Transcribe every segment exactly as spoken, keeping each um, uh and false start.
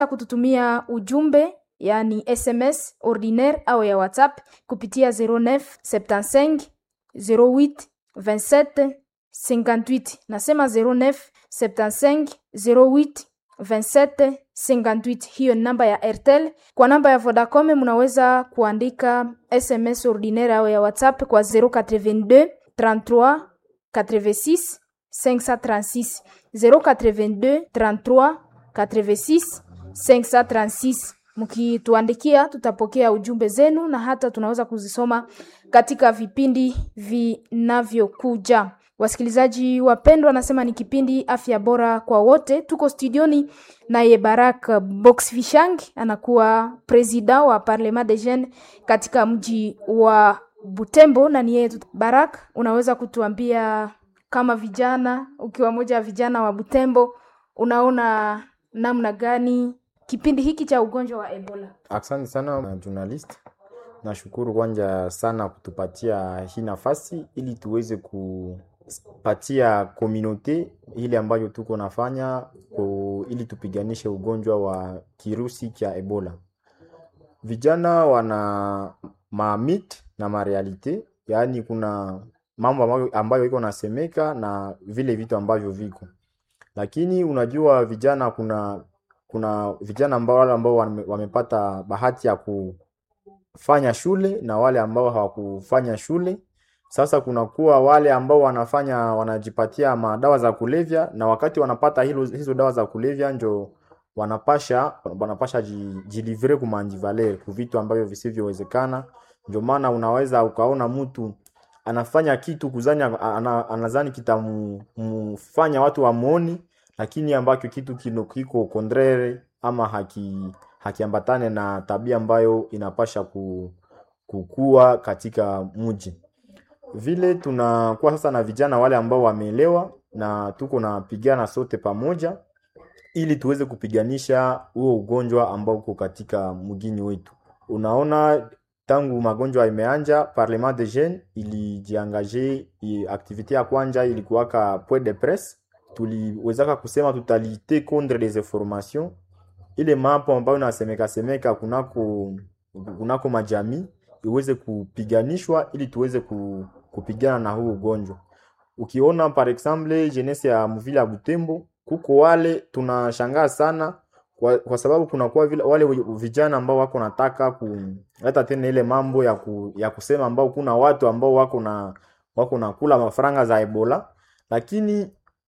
kututumia ujumbe yani S M S ordinaire au ya WhatsApp kupitia zero neuf septantacinq zero huit vingt-sept cinquante-huit. Nasema zero neuf septantacinq zero huit vingt-sept cinquante-huit. Hiyo ni namba ya Airtel. Kwa namba ya Vodacom mnaweza kuandika S M S ordinaire au ya WhatsApp kwa zero eight-deux trente-trois quatre-vingt-six cinq cent trente-six zero eight-deux trente-trois quatre-vingt-six cinq cent trente-six. Mkituandikia tutapokea ujumbe zenu na hata tunaweza kuzisoma katika vipindi vinavyokuja. Wasikilizaji wapendwa, nasema ni kipindi Afya Bora kwa Wote. Tuko studioni naye Barak Boxfishang, anakuwa presida wa Parlement des Jeunes katika mji wa Butembo na ni yeye. Barak, unaweza kutuambia kama vijana, ukiwa moja wa vijana wa Butembo, unaona namna gani kipindi hiki cha ugonjwa wa Ebola? Asante sana journalist. Nashukuru kwanza sana kutupatia hii nafasi ili tuweze kupatia community ile ambayo tuko nafanya ili tupiganishe ugonjwa wa kirusi cha Ebola. Vijana wana mamit na marealite, yani kuna mambo ambayo iko nasemeka na vile vitu ambavyo viko. Lakini unajua vijana kuna kuna vijana ambao wale ambao wamepata bahati ya kufanya shule na wale ambao hawakufanya shule. Sasa kuna kuwa wale ambao wanafanya wanajipatia madawa za kulevya, na wakati wanapata hilo hizo dawa za kulevya ndio wanapasha wanapasha jilivre kuma antivaler ku vitu ambavyo visivyowezekana. Ndio maana unaweza ukaona mtu anafanya kitu kuzanya anazani kitamfanya watu wamuoni, lakini ambacho kitu kino kiko contraire ama haki hakiambatane na tabia ambayo inapasha kukua katika mji. Vile tunakuwa sasa na vijana wale ambao wameelewa na tuko na pigana sote pamoja ili tuweze kupiganisha huo ugonjwa ambao uko katika mgini wetu. Unaona tangu magonjwa imeanja, Parlement des Jeunes ilijiangaje, activité ya kwanza ilikuwaka point de presse. Tuliwezaka kusema tutalite contre les informations ile mambo ambayo nasemeka semeka kunako kunako majamii iweze kupiganishwa ili tuweze kupigana na huu ugonjwa. Ukiona par exemple jeunesse ya mvila ya Butembo, kuko wale tunashangaa sana kwa, kwa sababu kuna kwa vile wale vijana ambao wako nataka kuleta tena ile mambo ya ku, ya kusema ambao kuna watu ambao wako na wako na kula mafaranga za Ebola, lakini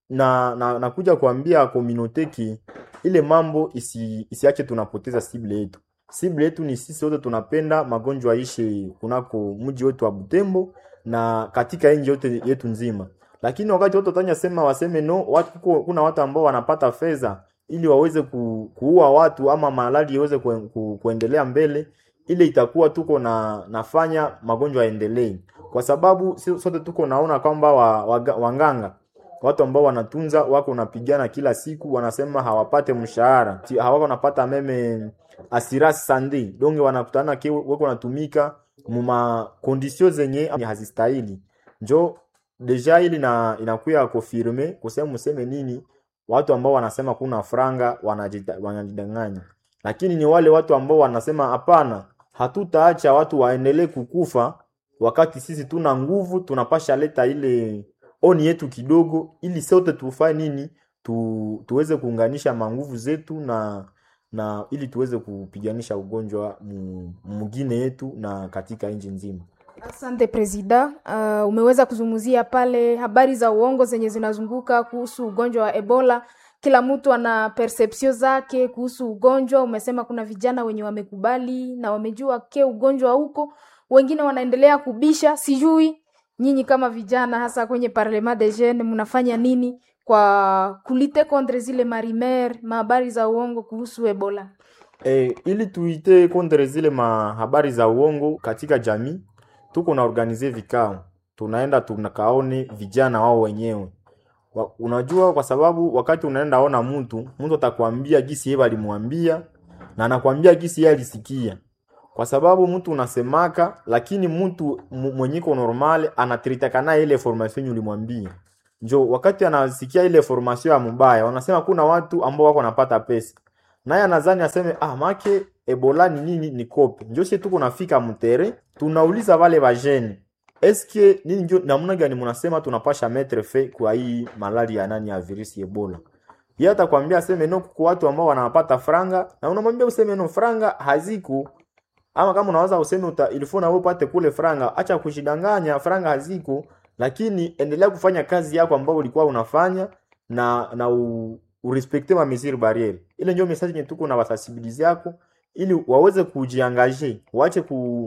na na nakuja kuambia community ki ile mambo isi isiache tunapoteza cible yetu. Cible yetu ni sisi wote tunapenda magonjwa ishe kunako mji wetu wa Butembo na katika nchi yote yetu nzima. Lakini wakati watu watanya sema waseme no, watu kuna watu ambao wanapata fedha ili waweze ku, kuua watu ama malali iweze ku, ku, kuendelea mbele, ile itakuwa tuko na nafanya magonjwa yaendelee. Kwa sababu sote tuko naona kwamba wa, wa, wanganga watu ambao wanatunza wako napigana kila siku, wanasema hawapate mshahara, hawako wanapata meme assurance santé, donge wanakutana ke wako natumika muma conditions zenye hazistahili. Njo deja ili na inakuya confirme kusema museme nini watu ambao wanasema kuna franga wanajidanganya. Lakini ni wale watu ambao wanasema hapana, hatutaacha watu waendelee kukufa wakati sisi tuna nguvu, tunapasha leta ile oni yetu kidogo ili sote tufanye nini tu, tuweze kuunganisha manguvu zetu na na ili tuweze kupiganisha ugonjwa mwingine yetu na katika nchi nzima. Asante Presida. Uh, umeweza kuzungumzia pale habari za uongo zenye zinazunguka kuhusu ugonjwa wa Ebola. Kila mtu ana perception zake kuhusu ugonjwa. Umesema kuna vijana wenye wamekubali na wamejua ke ugonjwa huko, wengine wanaendelea kubisha. Sijui nyinyi kama vijana hasa kwenye Parlement des Jeunes mnafanya nini kwa kulite contre zile marimer, mahabari za uongo kuhusu Ebola? Eh, ili tuite contre zile mahabari za uongo katika jamii, tuko na organize vikao. Tunaenda tunakaone vijana wao wenyewe. Wa, unajua kwa sababu wakati unaenda ona mtu, mtu atakwambia gisi yeye alimwambia na anakuambia gisi yeye alisikia. Kwa sababu mtu unasemaka lakini mtu mwenyeko normal anatritaka na ile information ulimwambia. Njo wakati anasikia ile information ya mbaya, wanasema kuna watu ambao wako wanapata pesa. naye anadhani aseme ah make Ebola ni nini ni kope. Ndio sisi tuko nafika mtere, tunauliza wale bajene, eske nini ndio namna gani mnasema tunapasha mettre fe kwa hii malaria ya nani ya virusi Ebola. Yeye atakwambia aseme no kwa watu ambao wanapata franga, na unamwambia useme no franga haziko. Ama kama unaweza useme uta ilifona wewe upate kule franga, acha kushidanganya, franga haziko, lakini endelea kufanya kazi yako ambayo ulikuwa unafanya na na u, urespecte ma mesures barriere. Ile ndio message yetu tuko na wasensibilize yako ili waweze kujiangaje, waache ku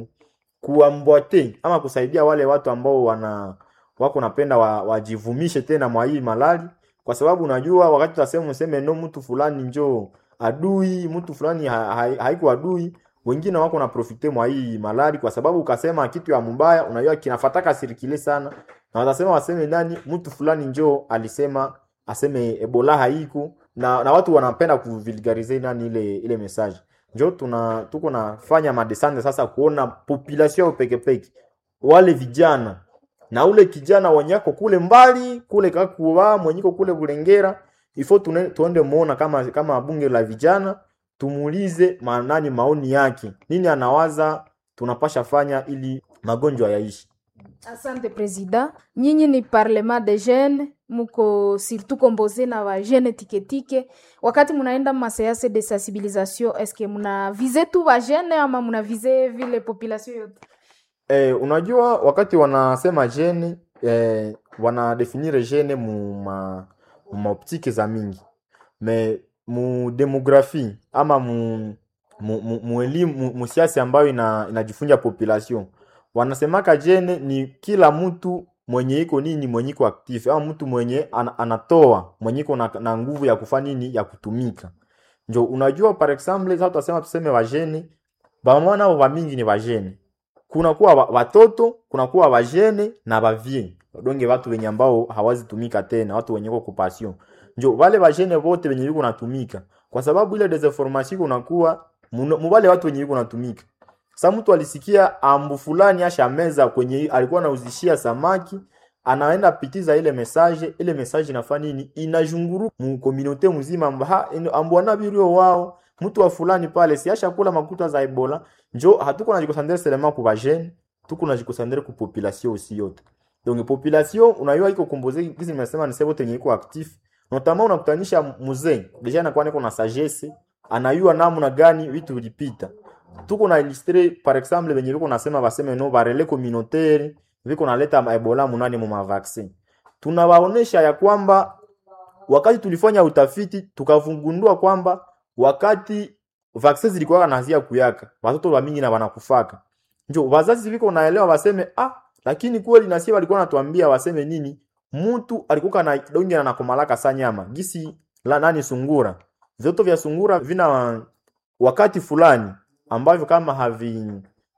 kuambote ama kusaidia wale watu ambao wana wako napenda wajivumishe wa tena mwa hii malali, kwa sababu unajua wakati tutasema useme no mtu fulani njoo adui, mtu fulani ha, ha, haiko adui, wengine wako na profite mwa hii malali, kwa sababu ukasema kitu ya mbaya unajua kinafataka sirikile sana, na watasema waseme nani mtu fulani njoo alisema aseme Ebola haiko, na na watu wanapenda kuvulgarize nani ile ile message. Njoo tuna tuko nafanya madesande sasa kuona population peke peke wale vijana na ule kijana wanyako kule mbali kule kakuwa mwenyiko kule Bulengera, ifo tuende muona kama kama bunge la vijana, tumuulize manani maoni yake, nini anawaza tunapasha fanya ili magonjwa yaishi. Asante President. Nyinyi ni Parlement des Jeunes, muko surtout composé na wa jeune tiketike. Wakati munaenda maseance de sensibilisation, est-ce que muna viser tu wa jeune ama muna viser vile population yote? Eh, unajua wakati wanasema jeune, eh, wana definir jeune mu ma, ma optique za mingi. Mais mu demographie ama mu mu mu, mu elimu mu, mu siasa ambayo ina inajifunja population. Wanasemaka jene ni kila mtu mwenye iko nini mwenye iko active, au mtu mwenye an, anatoa mwenye iko na, na nguvu ya kufanya nini ya kutumika. Njo unajua par exemple sasa tutasema tuseme wajene, ba mwana wa mingi ni wajene. Kuna kuwa watoto, kuna kuwa wajene na bavie. Donge watu wenye ambao hawazi tumika tena, watu wenye kwa occupation. Njo wale wajene wote wenye yuko natumika. Kwa sababu ile desinformation kunakuwa mbale watu wenye yuko natumika. Sasa mtu alisikia ambu fulani asha meza kwenye alikuwa anauzishia samaki, anaenda pitiza ile message, ile message inafanya nini? Inajunguru mu community mzima mba ambu anabirio wao, mtu wa fulani pale si asha kula makuta za Ebola. Njo hatuko najikosandere selema ku bajene, tuko najikosandere ku population aussi yote. Donc population unayua iko composé hizi nimesema ni sebo tenye iko active. Notamment unakutanisha mzee, deja anakuwa niko na sagesse, anayua namna gani vitu vilipita. Tuko na illustre par exemple benye biko nasema baseme no barele communautaire biko naleta Ebola munani mu vaccine. Tunawaonesha ya kwamba wakati tulifanya utafiti tukavungundua kwamba wakati vaccine zilikuwa kanazia kuyaka watoto wa mingi na wanakufaka. Njo wazazi biko naelewa baseme ah lakini kweli na sisi walikuwa natuambia waseme nini mtu alikuwa na donge na komalaka sanyama gisi la nani sungura. Vyoto vya sungura vina wakati fulani ambavyo kama havi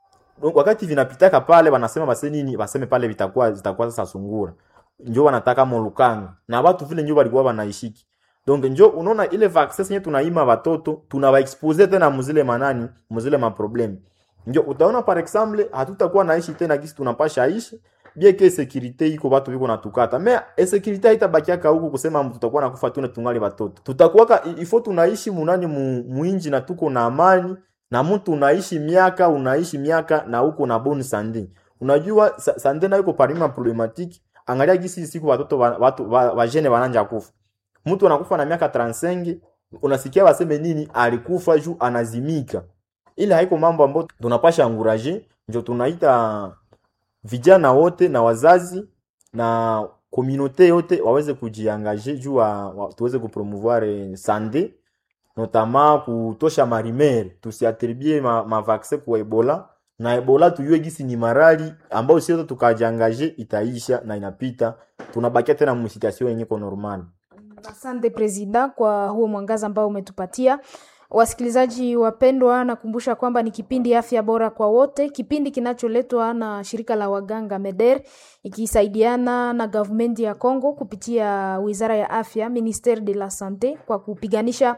wakati vinapitaka pale wanasema base nini baseme pale vitakuwa zitakuwa sasa sungura. Njoo wanataka molukanga na watu vile njoo walikuwa wanaishiki. Donc njoo unaona ile vaccine yenyewe tunaima watoto tunawa expose tena muzile manani muzile ma problem. Njoo utaona par exemple hatutakuwa naishi tena gisi tunapasha ishi bien que sécurité iko watu biko natukata. Mais sécurité itabakiaka huko kusema mtu tutakuwa nakufa tuna tungali watoto. Tutakuwa ifo tunaishi munani mu, muinji na tuko na amani. Na mtu unaishi miaka, unaishi miaka na uko na boni sande. Unajua sande na yuko parima problematique. Angalia gisi siku watoto watu wajene wananja kufa. Mtu anakufa na miaka trente-cinq, unasikia waseme nini alikufa juu anazimika. Ile haiko mambo ambayo tunapasha encourager, ndio tunaita vijana wote na wazazi na communauté yote waweze kujiangaje juu wa, wa, tuweze kupromouvoir sande. Notama kutosha marimere tusiatribue ma, ma vaccin kwa Ebola na Ebola tuyue gisi ni marali ambao sio tukajangaje itaisha na inapita tunabakia tena mu situation yenye ko normal. Asante President kwa huo mwangaza ambao umetupatia. Wasikilizaji wapendwa, nakumbusha kwamba ni kipindi afya bora kwa wote, kipindi kinacholetwa na shirika la waganga Meder ikisaidiana na government ya Kongo kupitia Wizara ya Afya, Ministère de la Santé, kwa kupiganisha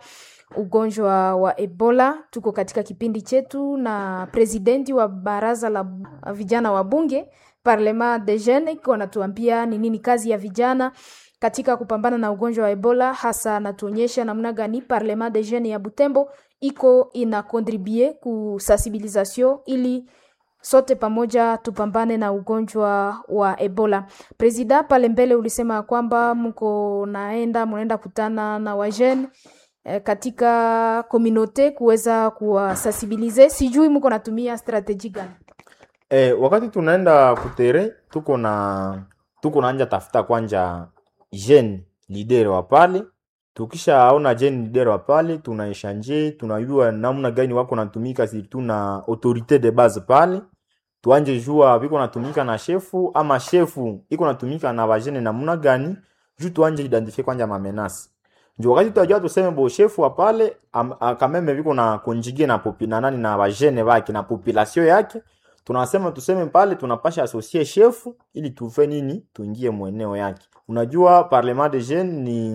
ugonjwa wa Ebola. Tuko katika kipindi chetu na presidenti wa baraza la vijana wa bunge Parlement des Jeunes, kwa natuambia ni nini kazi ya vijana katika kupambana na ugonjwa wa Ebola. Hasa anatuonyesha namna gani Parlement des Jeunes ya Butembo iko ina contribue ku sensibilisation ili sote pamoja tupambane na ugonjwa wa Ebola. Presida pale mbele ulisema kwamba mko naenda mnaenda kutana na wajene eh, katika community kuweza kuwasensibilize. Sijui mko natumia strategy gani? Eh, wakati tunaenda kutere tuko na tuko naanja tafuta kwanja jeune leader wa pale. Tukishaona jeune leader wa pale tunaishanje, tunajua namna gani wako natumika, si tuna autorité de base pale. Tuanje jua biko natumika na shefu ama shefu iko natumika na wajene namna gani, juu tuanje identifier kwanja ma menace. Ndio wakati tutajua tuseme bo shefu wa pale kameme biko na konjige na popi na nani na wajene wake na population yake. Tunasema tuseme pale tunapasha associer shefu ili tufe nini tuingie mweneo yake. Unajua Parlement des Jeunes ni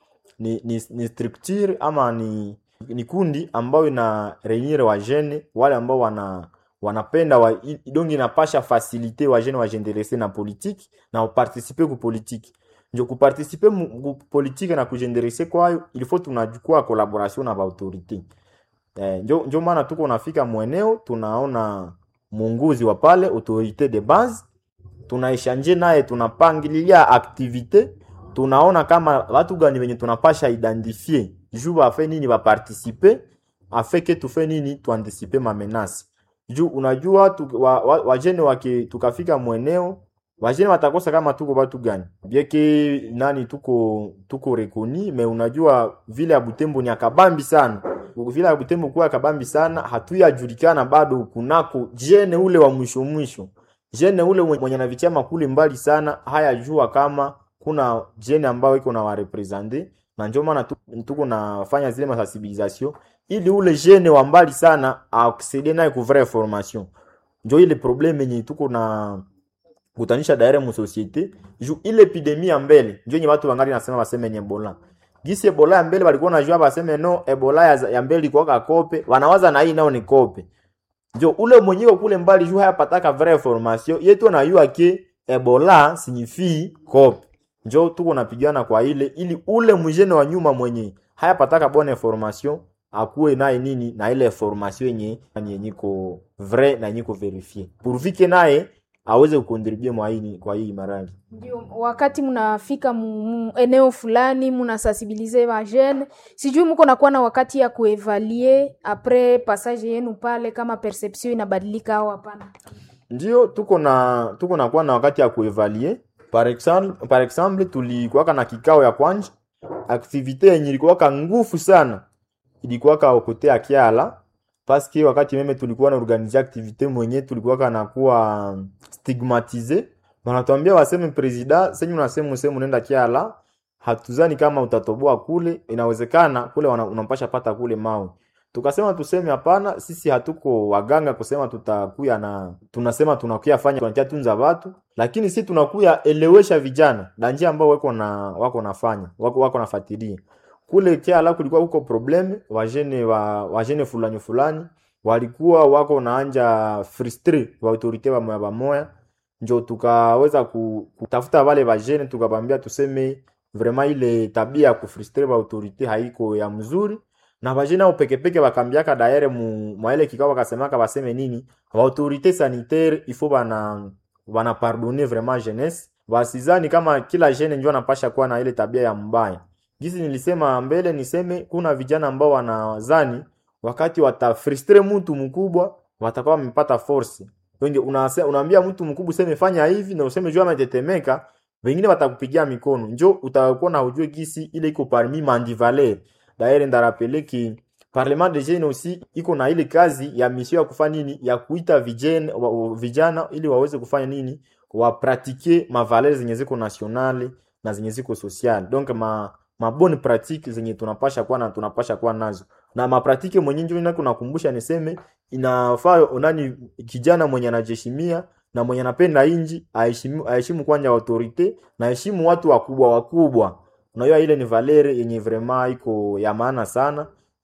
ni ni, ni structure ama ni ni kundi ambayo ina reunir wa jene wale ambao wana wanapenda wa idongi inapasha faciliter wa jene wajendelese na politique na participer ku politique. Ndio ku participer ku politique na kujendelese kwayo il faut tunajukua collaboration na ba autorité. Eh, ndio ndio maana tuko nafika mweneo tunaona munguzi wa pale autorité de base, tunaishanje naye tunapangilia activité, tunaona kama watu gani wenye tunapasha identifier juu bafe nini ba participer afeke tufe nini tuanticiper ma menace. Juu unajua tu, wa, wa, wajene wake tukafika mweneo wajene watakosa kama tuko watu gani bieke nani tuko tuko rekoni. Me unajua vile ya Butembo ni akabambi sana, vile ya Butembo kuwa akabambi sana, hatuyajulikana bado kunako jene ule wa mwisho mwisho, jene ule mwenye na vichama kule mbali sana, haya jua kama kuna jene ambao iko na wa representer. Na ndio maana tuko nafanya zile sensibilisation ili ule jene wa mbali sana accede naye ku vraie formation. Ndio ile problème yenye tuko na kutanisha daire mu societe ju ile epidemie ya mbele ndio nye watu wangali nasema waseme ni Ebola. Gisi Ebola ya mbele walikuwa najua baseme no Ebola ya, ya mbele iko ka kope, wanawaza na hii nao ni kope. Ndio ule mwenyewe kule mbali ju haya pataka vraie formation yetu na yua ke Ebola signifie kope. Ndio tuko napigana kwa ile ili ule mjene wa nyuma mwenye haya pataka bonne formation akuwe naye nini na ile formation yenye yenye iko vrai na yenye iko verifier pour vike naye aweze kukontribue mwa hii kwa hii maradhi. Ndio wakati mnafika eneo fulani mnasensibiliser wa jeune, sijui mko nakuwa na wakati ya kuevaluer après passage yenu pale kama perception inabadilika au hapana? Ndio tuko na tuko na kuwa na wakati ya kuevaluer. Par exemple par exemple tulikuwa na kikao ya kwanza, activité yenye ilikuwa ngufu sana ilikuwa ka kote ya Kiala, parce que wakati meme tulikuwa na organiser activité mwenye tulikuwa kana kuwa stigmatisé. Wanatuambia waseme president senyu unasema useme unaenda Kiala, hatuzani kama utatoboa kule, inawezekana kule unampasha pata kule mawe. Tukasema tuseme hapana, sisi hatuko waganga kusema tutakuya na tunasema tunakuya fanya kwa tunza watu, lakini sisi tunakuya elewesha vijana na njia ambao wako na wako nafanya wako wako nafuatilia. Kule Kiala kulikuwa huko probleme, wajene wa wajene fulani fulani walikuwa wako naanja frustré wa autorité wa moya moya. Njo tukaweza kutafuta wale wajene tukabambia tuseme vraiment ile tabia kufrustré wa autorité haiko ya mzuri, na wajene au peke peke wakambiaka daire mu mwaile kikao wakasemaka baseme nini wa autorité sanitaire il faut bana bana pardonner vraiment jeunesse, wasizani kama kila jeune ndio anapasha kuwa na ile tabia ya mbaya. Gisi nilisema mbele niseme kuna vijana ambao wanazani wakati watafrustre mtu mkubwa watakuwa wamepata force. Ndio unaambia mtu mkubwa useme fanya hivi na useme jua ametetemeka, wengine watakupigia mikono. Njoo utakuwa na ujue gisi ile iko parmi mandivaler. D'ailleurs ndarapele ki Parlement des Jeunes aussi iko na ile kazi ya mission ya kufanya nini ya kuita vijana vijana ili waweze kufanya nini wa pratiquer ma valeurs zenye ziko nationale na zenye ziko sociale. Donc ma ma bonne pratique zenye tunapasha kuwa na tunapasha kuwa nazo. Na ma pratique mwenye njoo nako nakumbusha niseme inafaa onani kijana mwenye anajeshimia na mwenye anapenda inji aheshimu aheshimu kwanja autorité na heshimu watu wakubwa wakubwa. Unajua ile ni valeur yenye vraiment iko ya maana sana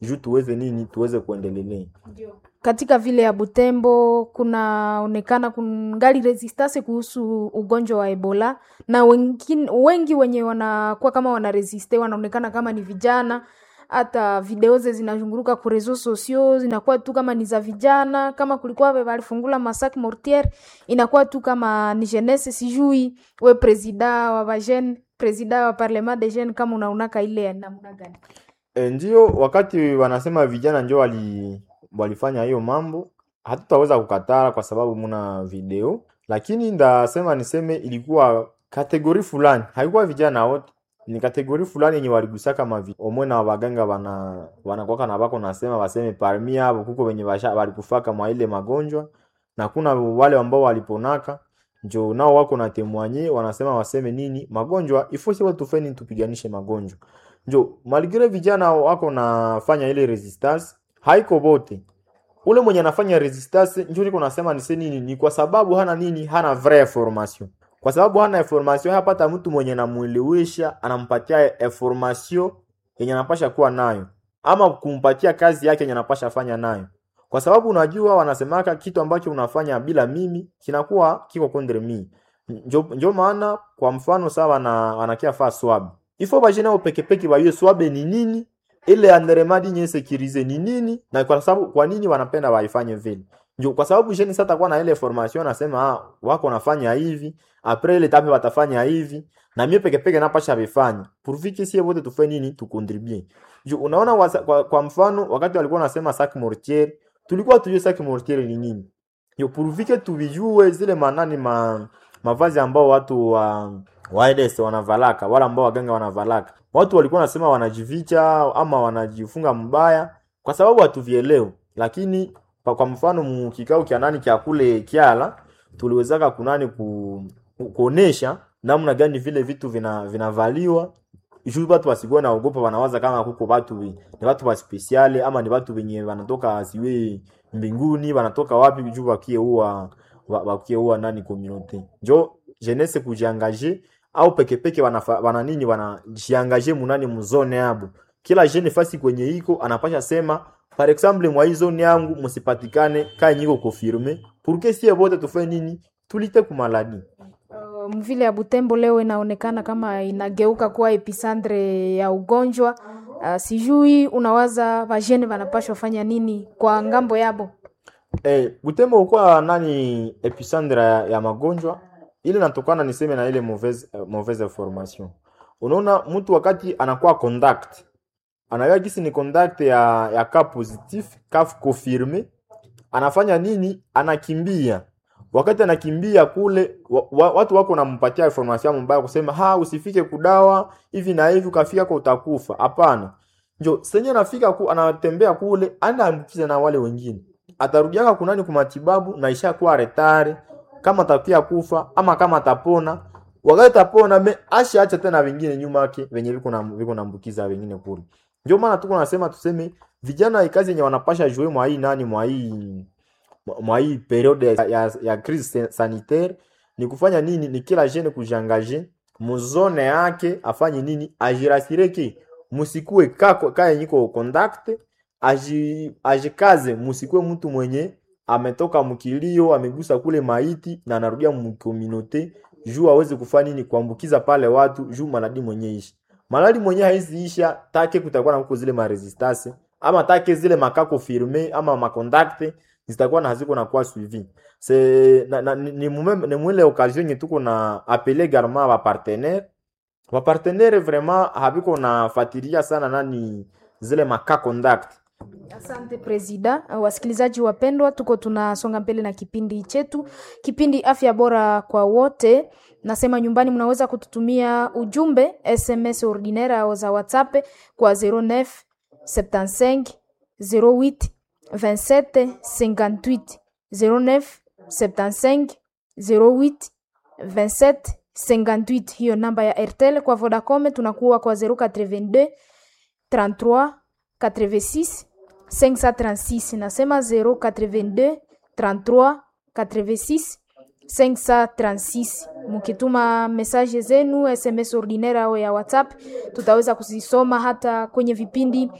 juu tuweze nini tuweze kuendelea. Katika vile ya Butembo kunaonekana kungali resistance kuhusu ugonjwa wa Ebola, na wengi, wengi wenye wanakuwa kama wana resiste wanaonekana kama ni vijana. Hata video ze zinazunguruka ku reseaux sociaux zinakuwa tu kama ni za vijana, kama kulikuwa walifungula massacre mortier inakuwa tu kama ni jeunesse. Sijui we presida wa vajen, presida wa parlement de jeunes, kama unaunaka ile namna gani? E, ndio wakati wanasema vijana ndio wali walifanya hiyo mambo, hatutaweza kukataa kwa sababu muna video, lakini ndasema niseme ilikuwa kategori fulani, haikuwa vijana wote, ni kategori fulani yenye waligusaka mavi. Omwe na waganga wana wanakuwa na bako nasema waseme parmi hapo kuko wenye walikufaka mwa ile magonjwa, na kuna wale ambao waliponaka njo nao wako na temwanye wanasema waseme nini magonjwa ifosi watu tufeni tupiganishe magonjwa. Njo malgré vijana wako nafanya ile resistance, haiko bote. Ule mwenye anafanya resistance njoo niko nasema ni nini, ni kwa sababu hana nini, hana vraie formation. Kwa sababu hana information, hapata mtu mwenye anamuelewesha, anampatia information yenye anapasha kuwa nayo, ama kumpatia kazi yake yenye anapasha fanya nayo. Kwa sababu unajua wanasemaka kitu ambacho unafanya bila mimi kinakuwa kiko contre mimi. Njo njo maana kwa mfano sawa na wanakia fa swab. Ifo bajina au peke peke ba hiyo swab ni nini? Ile anderemadi nye sekirize ni nini? Na kwa sababu kwa nini wanapenda waifanye vile? Njo kwa sababu jeni sasa kwa na ile formation nasema ah, wako nafanya hivi, après ile tape watafanya hivi, na mimi peke peke napasha bifanya. Pourviki si wote tufanye nini tukontribue. Njo unaona wasa, kwa, kwa mfano wakati walikuwa nasema sac mortier, tulikuwa tujue sac mortier ni nini. Yo pourviki tuvijue zile manani ma mavazi ambao watu wa Waides wanavalaka, wala ambao waganga wanavalaka. Watu walikuwa nasema wanajivicha ama wanajifunga mbaya kwa sababu hatuvielewa. Lakini kwa mfano mkikao kia nani kia kule Kiala tuliwezaka kunani ku, kuonesha namna gani vile vitu vina vinavaliwa. Juu watu wasigwe na ogopa, wanawaza kama kuko watu ni watu wa special ama ni watu wenye wanatoka siwe mbinguni, wanatoka wapi juu wakie huwa wakie huwa nani community. Jo jeunesse kujiangager au peke peke wana wana nini wanajiangager munani mzone yabo. Kila jeune fasi kwenye iko anapasha sema par exemple mwa hizo zone yangu msipatikane kai niko confirmer pour que si wote tufanye nini tulite ku maladi. Uh, mvile ya Butembo leo inaonekana kama inageuka kuwa epicentre ya ugonjwa. Uh, sijui unawaza vajene wanapaswa fanya nini kwa ngambo yabo? Eh, Butembo kwa nani epicentre ya, ya magonjwa ile natokana niseme na ile mauvaise uh, mauvaise information. Unaona mtu wakati anakuwa contact anawea gisi ni contact ya ya ka positif, ka confirmé, anafanya nini? Anakimbia. Wakati anakimbia kule wa, wa, watu wako nampatia information mbaya kusema ha usifike kudawa hivi na hivi ukafika kwa utakufa. Hapana. Njo senye anafika ku anatembea kule anaambukiza na wale wengine. Atarudiaka kunani kwa matibabu na ishakuwa retard kama atakia kufa ama kama atapona. Wakati atapona me acha acha tena wengine nyuma yake wenye viko na viko naambukiza wengine kule. Ndio maana tuko nasema tuseme vijana ikazi yenye wanapasha jouer mwa hii nani mwa hii mwa hii periode ya, ya, ya crise sanitaire ni kufanya nini, ni kila jeune kujangaje muzone yake afanye nini, ajirasireke musikue kako kaya niko contact, aji ajikaze musikue mtu mwenye ametoka mkilio amegusa kule maiti na anarudia mu community juu aweze kufanya nini, kuambukiza pale watu juu maladi mwenye ishi. Maladi mwenye haizi isha take kutakuwa na huko zile ma resistance ama take zile makako firme ama ma contact zitakuwa na haziko na kwa suivi. C'est na, na, ni mume ni mwile occasion yetu tuko na appeler garma wa partenaire. Wa partenaire vraiment habiko na fatilia sana nani zile maka contact. Asante Presida. Wasikilizaji wapendwa, tuko tunasonga mbele na kipindi chetu, kipindi afya bora kwa wote. Nasema nyumbani mnaweza kututumia ujumbe S M S ordinaire au za WhatsApp kwa zero neuf soixante-quinze zero huit vingt-sept cinquante-huit zero neuf soixante-quinze zero huit vingt-sept cinquante-huit. Hiyo namba ya Airtel. Kwa Vodacom tunakuwa kwa zero eighty-two trente-trois quatre-vingt-six cinq cent trente-six. Nasema zero eighty-two trente-trois quatre-vingt-six cinq cent trente-six. Mukituma message zenu S M S ordinaire au ya WhatsApp tutaweza kuzisoma hata kwenye vipindi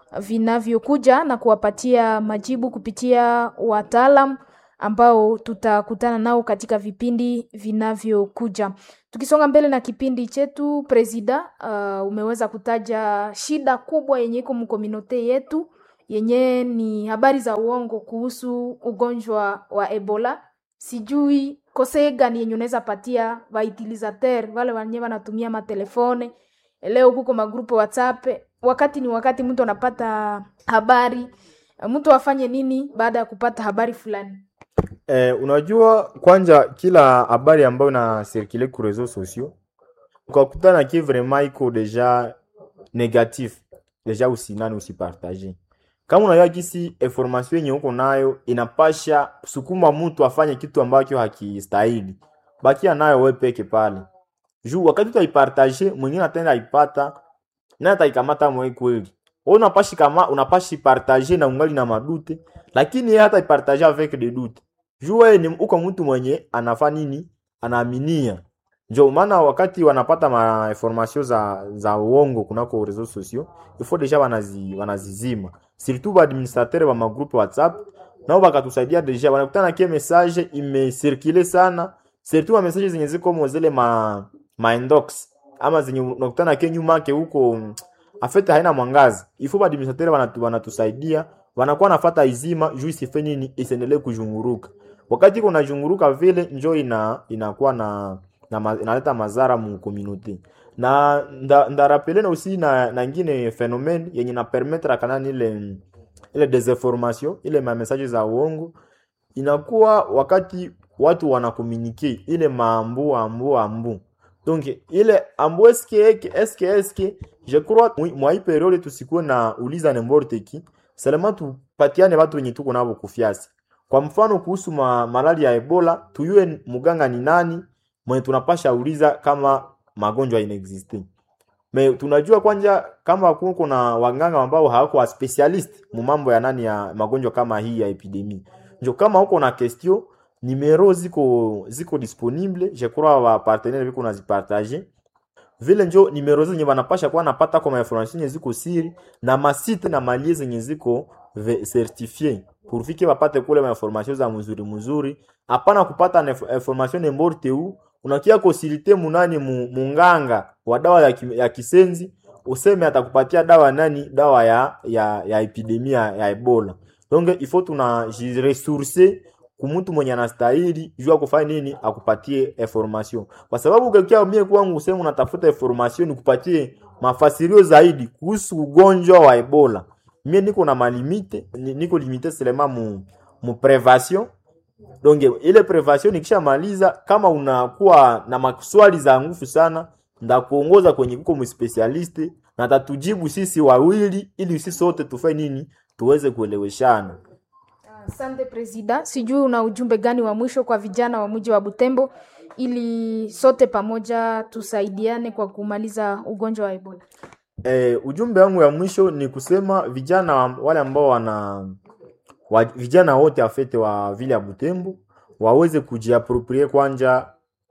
vinavyokuja na kuwapatia majibu kupitia wataalam ambao tutakutana nao katika vipindi vinavyokuja. Tukisonga mbele na kipindi chetu, Presida, uh, umeweza kutaja shida kubwa yenye iko mkominote yetu yenye ni habari za uongo kuhusu ugonjwa wa Ebola. Sijui kose gani yenye unaweza patia vaitilizateur wale wenye wanatumia matelefone leo kuko magrupu WhatsApp, wakati ni wakati mtu anapata habari, mtu afanye nini baada ya kupata habari fulani? Eh, unajua kwanja kila habari ambayo na circule ku réseaux sociaux ukakutana ki vraiment iko deja négatif, deja usinani usipartager. Kama unajua kisi information yenye uko nayo inapasha sukuma mtu afanye kitu ambacho hakistahili, bakia nayo wewe peke pale. Juu wakati utaipartager mwingine atenda ipata na ataikamata mwe kweli. Wewe unapashi kama unapashi partager na ungali na madute, lakini yeye hata ipartager avec des doutes. Juu wewe ni uko mtu mwenye anafanya nini? Anaaminia. Ndio maana wakati wanapata ma information za za uongo kunako réseaux sociaux, il faut déjà wanazi wanazizima. Surtout ba administrateur wa magroupe WhatsApp, nao bakatusaidia deja wanakutana kia message imecirculer sana, surtout ma message zenye ziko mo zile ma ma inbox ama zenye unakutana kia nyuma yake huko afete haina mwangazi. Il faut ba administrateur wanatu wanatusaidia, wanakuwa nafuata izima juu isife nini isiendelee kujunguruka. Wakati kuna junguruka vile njoo ina inakuwa na na ma, inaleta mazara mu community. Na nda, nda rappeler aussi na na ngine phénomène yenye na permettre kanani ile ile désinformation, ile ma messages za uongo inakuwa wakati watu wana communiquer ile maambu ambu ambu. Donc ile ambu eske eske eske je crois moi hii periode tusikuwe na uliza n'importe qui, seulement tupatiane watu wenye tuko nabo kufiasi. Kwa mfano kuhusu ma, malaria ya Ebola, tuyue muganga ni nani mwenye tunapasha uliza kama magonjwa inexiste. Me tunajua kwanja kama kuko na waganga ambao hawako specialist mu mambo ya nani ya magonjwa kama hii ya epidemie. Ndio kama uko na question, numero ziko ziko disponible, je crois wa partenaire biko nazipartager. Vile njo numero zenye wanapasha kwa napata kwa information ziko siri na masite na malie zenye ziko certifié pour fike wapate kule ma information za mzuri mzuri. Hapana kupata information n'importe où, unakia kosilite munani mu, munganga wa dawa ya, ki, ya kisenzi useme atakupatia dawa nani dawa ya ya ya epidemia ya Ebola. Donc il faut tuna jiresourcer kumutu mwenye anastahili jua kufanya nini akupatie information. Kwa sababu ukikia mie kwangu useme unatafuta information nikupatie mafasirio zaidi kuhusu ugonjwa wa Ebola, mie niko na malimite, niko limite seulement mu mu prévention. Donc ile prévention nikisha maliza, kama unakuwa na maswali za nguvu sana ndakuongoza kwenye kuko mu specialist na tatujibu sisi wawili ili sisi sote tufanye nini tuweze kueleweshana. Asante Presida, sijui una ujumbe gani wa mwisho kwa vijana wa mji wa Butembo ili sote pamoja tusaidiane kwa kumaliza ugonjwa wa Ebola? Eh, ujumbe wangu ya mwisho ni kusema vijana wale ambao wana wa, vijana wote afete wa vile ya Butembo waweze kujiapproprier kwanja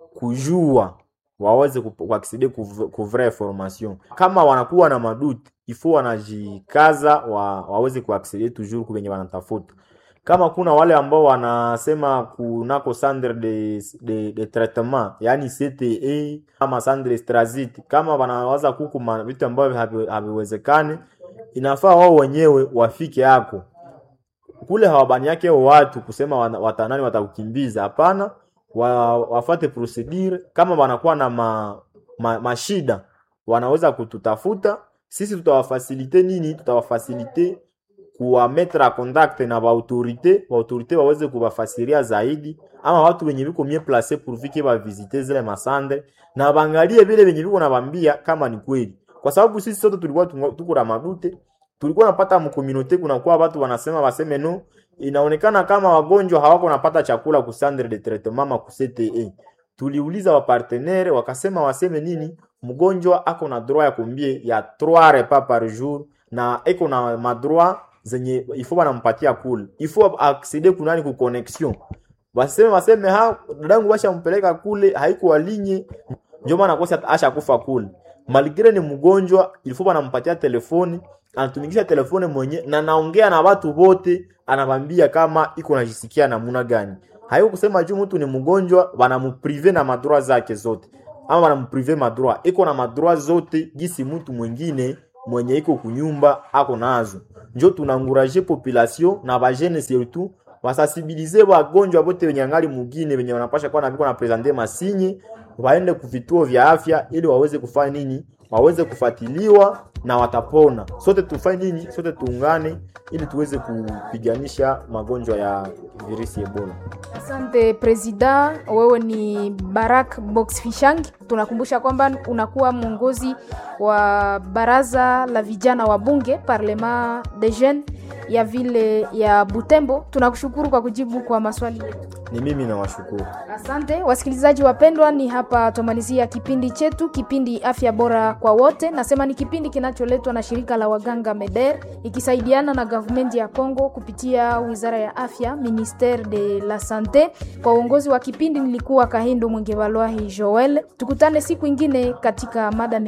kujua, waweze kuacceder ku vraie formation. Kama wanakuwa na maduti, ifo wanajikaza wa, waweze kuacceder toujours kwenye wanatafuta. Kama kuna wale ambao wanasema kunako centre de de, de traitement yani C T E ama centre transit, kama wanawaza kuku vitu ambavyo haviwezekane, inafaa wao wenyewe wafike yako kule. Hawabani yake watu kusema watanani watakukimbiza, hapana, wa, wafate procedure. Kama wanakuwa na ma, ma, mashida wanaweza kututafuta sisi, tutawafacilite nini, tutawafacilite kuwa mettre en contact na ba autorité, ba autorité waweze kubafasiria zaidi, ama watu wenye biko mieux placé pour vike ba visiter zile masandre na bangalie vile wenye biko nabambia kama ni kweli. Kwa sababu sisi sote tulikuwa tuko na madute, tulikuwa napata mu communauté kuna kwa watu wanasema waseme no, inaonekana kama wagonjwa hawako napata chakula ku centre de traitement ma ku C T E. Tuliuliza wa partenaire wakasema waseme nini, mgonjwa ako na droit ya kumbie ya trois repas par jour na eko na madroit zenye ifo banampatia kule, ifo acceder kunani ku connexion. Waseme waseme ha dadangu washa mpeleka kule haiko walinye, ndio maana kosa asha kufa kule. Malgré ni mgonjwa, ifo banampatia telefoni anatumikisha telefone mwenye na naongea na watu wote, anabambia kama iko najisikia namuna gani. Hayo kusema juu mtu ni mgonjwa banamuprive na madroa zake zote, ama banamuprive madroa, iko na madroa zote gisi mtu mwingine mwenye iko kunyumba ako nazo. Njo tunanguraje population na ba jeune surtout wasensibiliser wagonjwa bote wenye ngali mugine wenye wanapasha kwa na biko na presenter masinye, waende kuvituo vya afya ili waweze kufanya nini, waweze kufatiliwa na watapona. Sote tufanye nini, sote tuungane ili tuweze kupiganisha magonjwa ya virusi Ebola. Asante President, wewe ni Barak Boxfishang. Tunakumbusha kwamba unakuwa mwongozi wa baraza la vijana wa bunge Parlement des Jeunes ya vile ya Butembo. Tunakushukuru kwa kujibu kwa maswali yetu. Ni mimi na washukuru. Asante wasikilizaji wapendwa, ni hapa tumalizia kipindi chetu, kipindi afya bora kwa wote. Nasema ni kipindi kinacholetwa na shirika la waganga Meder ikisaidiana na government ya Kongo kupitia Wizara ya Afya, Ministère de la Santé. Kwa uongozi wa kipindi nilikuwa Kahindo Mwengevalwahi Joel. Tukutane siku ingine katika mada